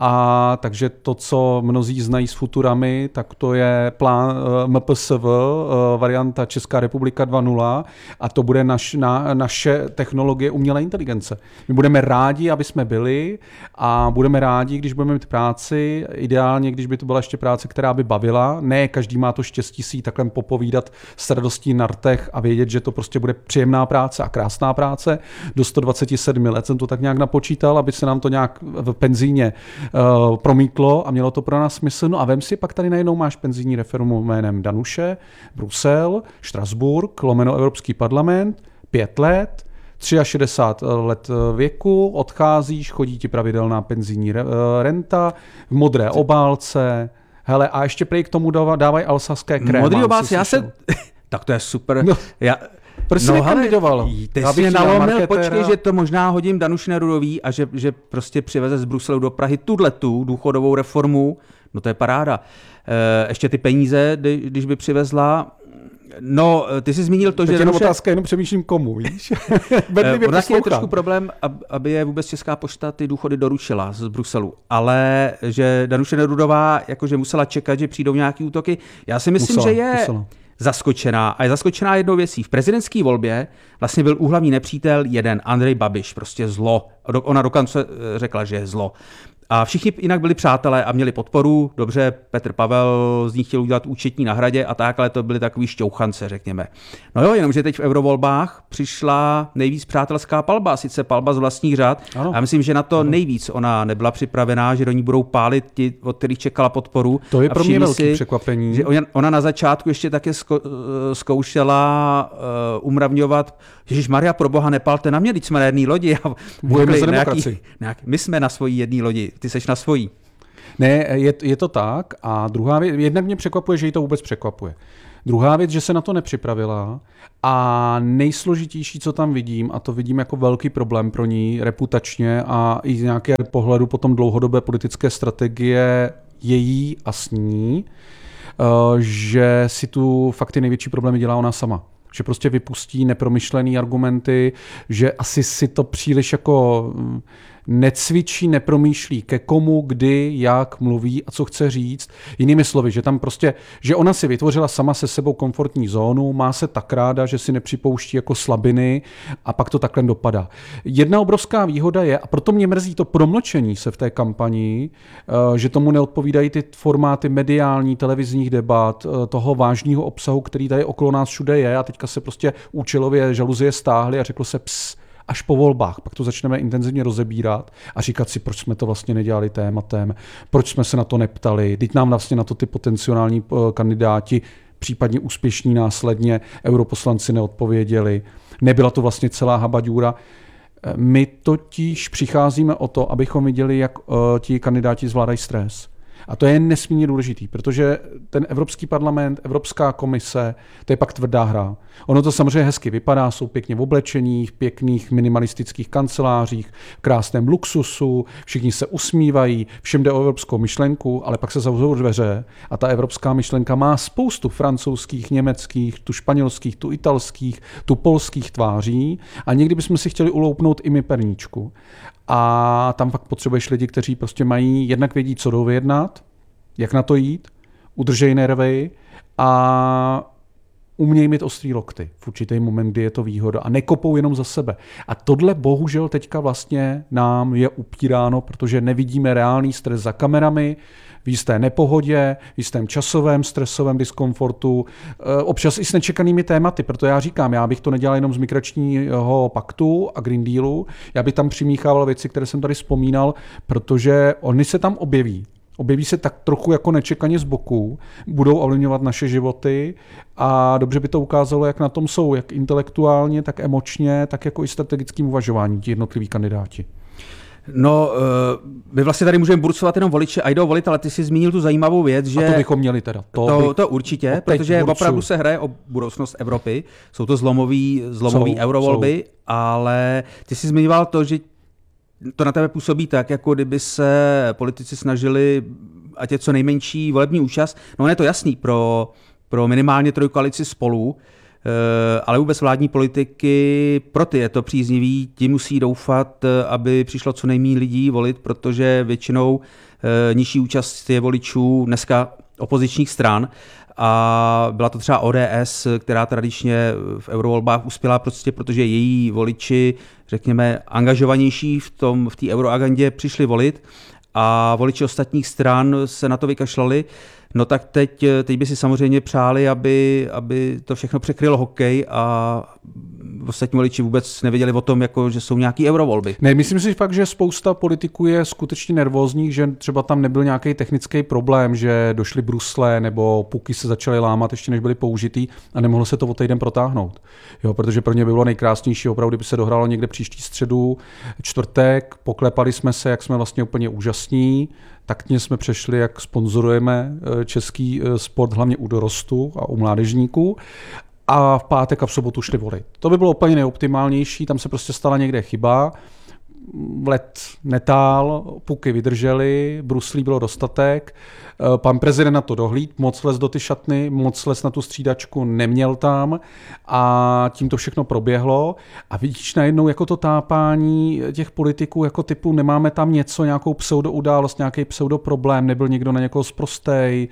a takže to, co mnozí znají s Futurami, tak to je plán uh, M P S V, uh, varianta Česká republika dva tečka nula, a to bude naš, na, naše technologie umělé inteligence. My budeme rádi, aby jsme byli, a budeme rádi, když budeme mít práci, ideálně, když by to byla ještě práce, která by bavila. Ne, každý má to štěstí si takhle popovídat s radostí na rtech a vědět, že to prostě bude příjemná práce a krásná práce. Do sto dvacet sedm let jsem to tak nějak napočítal, aby se nám to nějak v penzíně uh, promítlo a mělo to pro nás smysl. No a vem si, pak tady najednou máš penzijní reformu jménem Danuše, Brusel, Štrasburg, lomeno Evropský parlament, pět let, šedesát tři let věku, odcházíš, chodí ti pravidelná penzijní renta, v modré obálce, hele, a ještě prej k tomu dávají alsaské krémy. Modrý obálce, já se... tak to je super. No. Já... Proč jsi nekandidoval? Ty jsi nalomil, počkej, že to možná hodím Danuši Nerudový a že, že prostě přiveze z Bruselu do Prahy tuhletu důchodovou reformu, no to je paráda. E, ještě ty peníze, když by přivezla. No, ty jsi zmínil to, Teď že... jenom Danuše... otázka, jenom přemýšlím komu, víš? Bedlivě taky je trošku problém, aby je vůbec Česká pošta ty důchody doručila z Bruselu. Ale že Danuše Nerudová jakože musela čekat, že přijdou nějaký útoky. Já si myslím, musela, že je... Musela. zaskočená. A je zaskočená jednou věcí. V prezidentské volbě vlastně byl úhlavní nepřítel jeden, Andrej Babiš, prostě zlo. Ona dokonce řekla, že je zlo. A všichni jinak byli přátelé a měli podporu. Dobře, Petr Pavel z nich chtěl udělat účetní na Hradě a tak, ale to byly takový šťouchance, řekněme. No jo, jenomže teď v eurovolbách přišla nejvíc přátelská palba, sice palba z vlastních řad. Ano. A myslím, že na to ano. nejvíc ona nebyla připravená, že do ní budou pálit ti, od kterých čekala podporu. To je pro mě velký si, překvapení. Že ona na začátku ještě také zko, zkoušela uh, umravňovat, ježišmarja, pro boha, nepalte na mě, teď jsme na jedné lodi. Bojujeme za demokracii. Nějaký, my jsme na svojí jedné lodi. Ty seš na svojí. Ne, je, je to tak. A druhá věc, jednak mě překvapuje, že jí to vůbec překvapuje. Druhá věc, že se na to nepřipravila a nejsložitější, co tam vidím, a to vidím jako velký problém pro ní reputačně a i z nějaké pohledu potom dlouhodobé politické strategie její a s ní, že si tu fakt ty největší problémy dělá ona sama. Že prostě vypustí nepromyšlený argumenty, že asi si to příliš jako necvičí, nepromýšlí ke komu, kdy, jak mluví a co chce říct. Jinými slovy, že tam prostě, že ona si vytvořila sama se sebou komfortní zónu, má se tak ráda, že si nepřipouští jako slabiny a pak to takhle dopadá. Jedna obrovská výhoda je, a proto mě mrzí to promlčení se v té kampani, že tomu neodpovídají ty formáty mediální, televizních debat, toho vážného obsahu, který tady okolo nás všude je a teďka se prostě účelově žaluzie stáhly a řeklo se ps, až po volbách. Pak to začneme intenzivně rozebírat a říkat si, proč jsme to vlastně nedělali tématem, proč jsme se na to neptali, teď nám vlastně na to ty potenciální kandidáti, případně úspěšní následně europoslanci neodpověděli. Nebyla to vlastně celá habaďůra. My totiž přicházíme o to, abychom viděli, jak uh, ti kandidáti zvládají stres. A to je nesmírně důležitý, protože ten Evropský parlament, Evropská komise, to je pak tvrdá hra. Ono to samozřejmě hezky vypadá, jsou pěkně v oblečeních, pěkných minimalistických kancelářích, v krásném luxusu, všichni se usmívají, všem jde o evropskou myšlenku, ale pak se zavřou dveře a ta evropská myšlenka má spoustu francouzských, německých, tu španělských, tu italských, tu polských tváří a někdy bychom si chtěli uloupnout i my perníčku. A tam pak potřebuješ lidi, kteří prostě mají, jednak vědí, co jdou vyjednat, jak na to jít, udržejí nervy a umějí mít ostrý lokty v určitý moment, kdy je to výhoda a nekopou jenom za sebe. A tohle bohužel teďka vlastně nám je upíráno, protože nevidíme reálný stres za kamerami, v jisté nepohodě, v jistém časovém stresovém diskomfortu, občas i s nečekanými tématy, proto já říkám, já bych to nedělal jenom z migračního paktu a Green Dealu, já bych tam přimíchával věci, které jsem tady vzpomínal, protože oni se tam objeví. Objeví se tak trochu jako nečekaně z boku, budou ovlivňovat naše životy a dobře by to ukázalo, jak na tom jsou, jak intelektuálně, tak emočně, tak jako i strategickým uvažováním ti jednotliví kandidáti. No, my vlastně tady můžeme burcovat jenom voliče a jdou volit, ale ty jsi zmínil tu zajímavou věc, že... A to bychom měli teda. To, to, by... to určitě, protože burcuju. Opravdu se hraje o budoucnost Evropy. Jsou to zlomový, zlomový jsou, eurovolby, jsou. Ale ty jsi zmiňoval to, že to na tebe působí tak, jako kdyby se politici snažili, ať je co nejmenší volební účast. No, je to jasný pro, pro minimálně trojkoalici Spolu, ale vůbec vládní politiky, pro ty je to příznivý, ti musí doufat, aby přišlo co nejméně lidí volit, protože většinou nižší účast je voličů dneska opozičních stran a byla to třeba O D S, která tradičně v eurovolbách uspěla prostě, protože její voliči, řekněme, angažovanější v tom, v té euroagendě přišli volit a voliči ostatních stran se na to vykašlali. No tak teď, teď by si samozřejmě přáli, aby, aby to všechno překrylo hokej a ostatní voliči vůbec nevěděli o tom, jako, že jsou nějaký eurovolby. Ne, myslím si fakt, že spousta politiků je skutečně nervózních, že třeba tam nebyl nějaký technický problém, že došly brusle nebo puky se začaly lámat ještě než byly použitý a nemohlo se to o týden protáhnout. Jo, protože pro ně by bylo nejkrásnější, opravdu by se dohrálo někde příští středu, čtvrtek, poklepali jsme se, jak jsme vlastně úplně úžasní. Taktně jsme přešli, jak sponzorujeme český sport, hlavně u dorostu a u mládežníků. A v pátek a v sobotu šli volit. To by bylo úplně nejoptimálnější, tam se prostě stala někde chyba. Let netál, puky vydržely, bruslí bylo dostatek. Pan prezident na to dohlíd, moc les do ty šatny, moc les na tu střídačku neměl tam a tím to všechno proběhlo. A vidíš najednou jako to tápání těch politiků jako typu nemáme tam něco, nějakou pseudoudálost, nějaký pseudoproblém, nebyl někdo na někoho sprostej.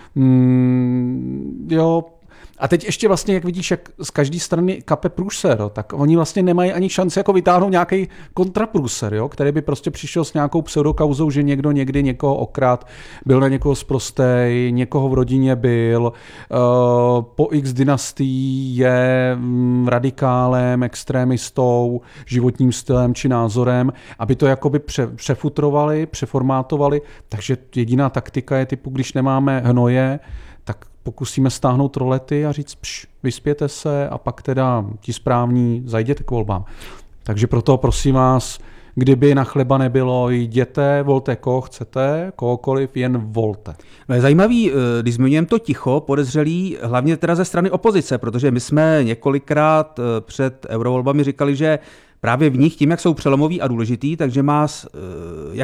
Hmm, jo, a teď ještě vlastně, jak vidíš, jak z každé strany kape průser, tak oni vlastně nemají ani šanci jako vytáhnout nějaký kontraprůser, jo, který by prostě přišel s nějakou pseudokauzou, že někdo někdy někoho okrad, byl na někoho sprostej, někoho v rodině byl, uh, po X dynastii je um, radikálem, extrémistou, životním stylem či názorem, aby to jakoby pře- přefutrovali, přeformátovali, takže jediná taktika je typu, když nemáme hnoje, tak pokusíme stáhnout rolety a říct, pš, vyspěte se a pak teda ti správní zajděte k volbám. Takže proto prosím vás, kdyby na chleba nebylo, jděte, volte koho chcete, kohokoliv, jen volte. No je zajímavý, když zmiňujeme to ticho, podezřelý, hlavně teda ze strany opozice, protože my jsme několikrát před eurovolbami říkali, že právě v nich, tím, jak jsou přelomoví a důležitý, takže má jak